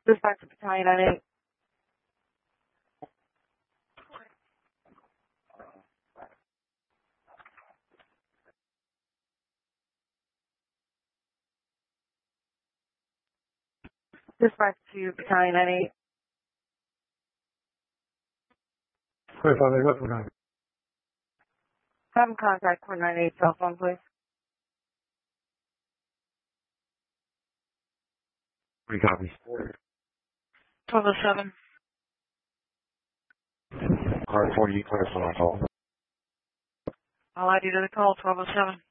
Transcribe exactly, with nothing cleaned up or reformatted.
Dispatch to Battalion ninety-eight. Dispatch to Battalion ninety-eight. twenty-five, eight, what we're going. Have him contact four ninety-eight cell phone, please. Three copies. twelve oh seven. Card forty, clear for my call. All I D to the call, twelve oh seven.